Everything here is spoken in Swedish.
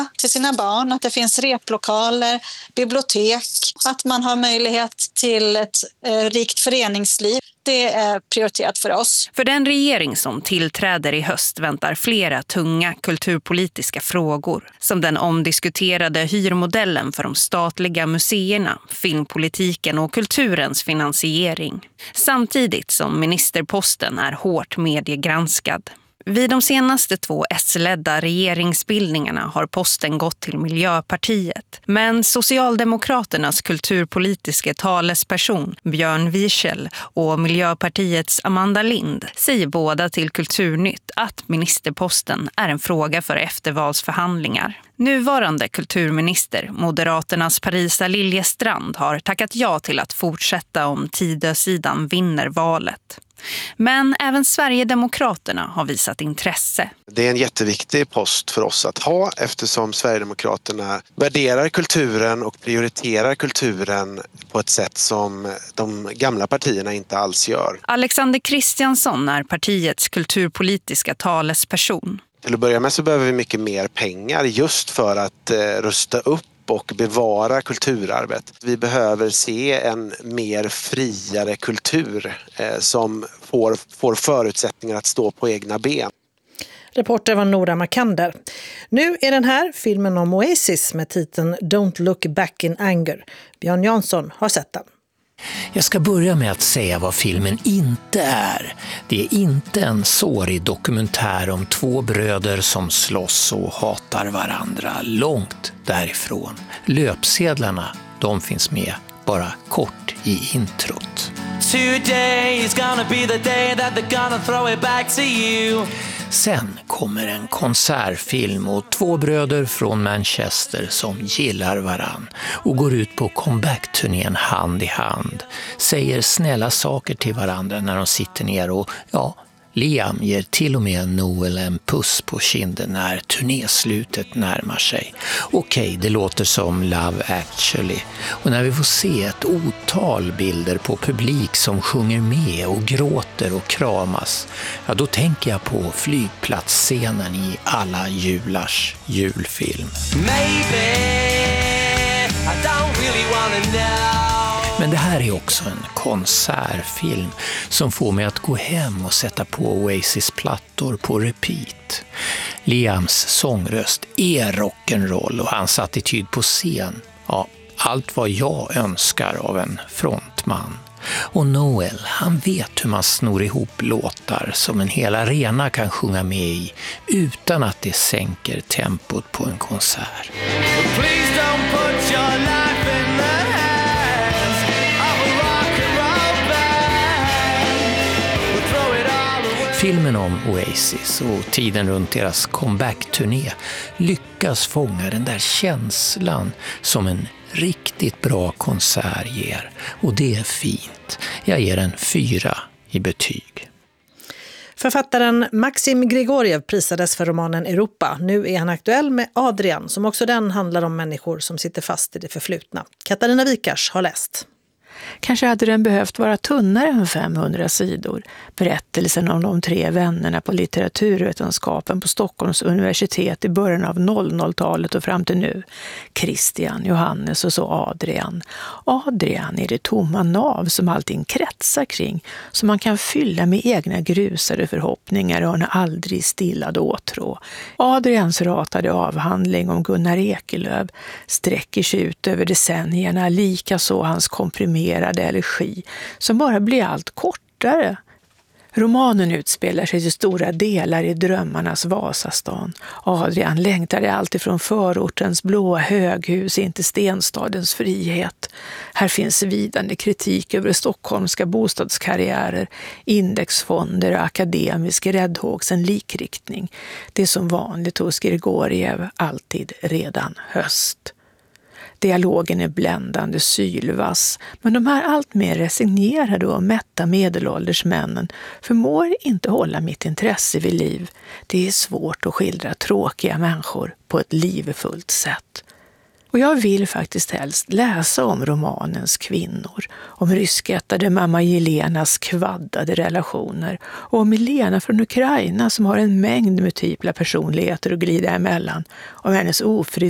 till sina barn, att det finns replokaler, bibliotek, att man har möjlighet till ett rikt föreningsliv. Det är prioriterat för oss. För den regering som tillträder i höst väntar flera tunga kulturpolitiska frågor, som den omdiskuterade hyrmodellen för de statliga museerna, filmpolitiken och kulturens finansiering. Samtidigt som ministerposten är hårt mediegranskad. Vid de senaste 2 S-ledda regeringsbildningarna har posten gått till Miljöpartiet. Men Socialdemokraternas kulturpolitiska talesperson Björn Wiechel och Miljöpartiets Amanda Lind säger båda till Kulturnytt att ministerposten är en fråga för eftervalsförhandlingar. Nuvarande kulturminister, Moderaternas Parisa Liljestrand, har tackat ja till att fortsätta om Tidösidan vinner valet. Men även Sverigedemokraterna har visat intresse. Det är en jätteviktig post för oss att ha eftersom Sverigedemokraterna värderar kulturen och prioriterar kulturen på ett sätt som de gamla partierna inte alls gör. Alexander Kristiansson är partiets kulturpolitiska talesperson. Till att börja med så behöver vi mycket mer pengar just för att rusta upp och bevara kulturarvet. Vi behöver se en mer friare kultur som får förutsättningar att stå på egna ben. Reporter var Nora Makander. Nu är den här filmen om Oasis med titeln Don't Look Back in Anger. Björn Jansson har sett den. Jag ska börja med att säga vad filmen inte är. Det är inte en sårig dokumentär om 2 bröder som slåss och hatar varandra, långt därifrån. Löpsedlarna, de finns med bara kort i introt. Today is gonna be the day that they're gonna throw it back to you. Sen kommer en konsertfilm och 2 bröder från Manchester som gillar varann och går ut på comeback-turnén hand i hand. Säger snälla saker till varandra när de sitter ner och Liam ger till och med Noel en puss på kinden när turnéslutet närmar sig. Okej, det låter som Love Actually. Och när vi får se ett otal bilder på publik som sjunger med och gråter och kramas, då tänker jag på flygplatsscenen i alla julars julfilm. Maybe I don't really wanna know. Men det här är också en konsertfilm som får mig att gå hem och sätta på Oasis plattor på repeat. Liams sångröst är rock'n'roll och hans attityd på scen. Allt vad jag önskar av en frontman. Och Noel, han vet hur man snor ihop låtar som en hel arena kan sjunga med i utan att det sänker tempot på en konsert. Please don't put your life in the hands of a rock and roll band. Throw it all away. Filmen om Oasis och tiden runt deras comeback-turné lyckas fånga den där känslan som en riktigt bra konsert ger. Och det är fint. Jag ger en 4 i betyg. Författaren Maxim Grigoriev prisades för romanen Europa. Nu är han aktuell med Adrian, som också den handlar om människor som sitter fast i det förflutna. Katarina Wikars har läst. Kanske hade den behövt vara tunnare än 500 sidor. Berättelsen om de 3 vännerna på litteraturvetenskapen på Stockholms universitet i början av 00-talet och fram till nu. Christian, Johannes och så Adrian. Adrian är det tomma nav som allting kretsar kring, som man kan fylla med egna grusade förhoppningar och en aldrig stillad åtrå. Adrians ratade avhandling om Gunnar Ekelöf sträcker sig ut över decennierna, lika så hans komprimerade elegi som bara blir allt kortare. Romanen utspelar sig till stora delar i drömmarnas Vasastan. Adrian längtade alltifrån förortens blåa höghus in till stenstadens frihet. Här finns svidande kritik över stockholmska bostadskarriärer, indexfonder och akademisk räddhågsen likriktning. Det är som vanligt hos Grigoriev alltid redan höst. Dialogen är bländande sylvass, men de här allt mer resignerade och mätta medelåldersmännen förmår inte hålla mitt intresse vid liv. Det är svårt att skildra tråkiga människor på ett livfullt sätt. Och jag vill faktiskt helst läsa om romanens kvinnor, om ryskättade mamma Jelenas kvaddade relationer och om Milena från Ukraina som har en mängd multipla personligheter att glida emellan, om hennes ofrivilliga